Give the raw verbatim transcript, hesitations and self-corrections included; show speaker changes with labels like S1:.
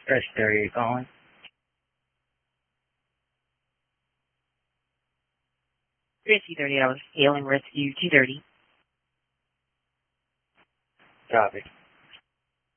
S1: Press thirty calling.
S2: Rescue thirty, I was hailing rescue two thirty.
S1: Copy.